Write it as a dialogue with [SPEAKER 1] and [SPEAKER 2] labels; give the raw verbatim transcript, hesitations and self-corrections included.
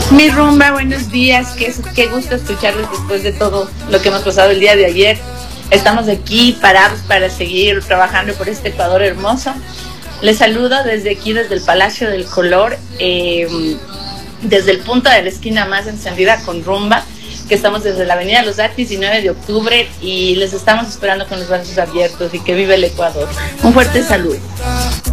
[SPEAKER 1] Mi rumba, buenos días, qué, qué gusto escucharles después de todo lo que hemos pasado el día de ayer. Estamos aquí parados para seguir trabajando por este Ecuador hermoso. Les saludo desde aquí, desde el Palacio del Color, eh, desde el punto de la esquina más encendida con rumba, que estamos desde la avenida Los Artis y nueve de octubre, y les estamos esperando con los brazos abiertos y que vive el Ecuador. Un fuerte saludo.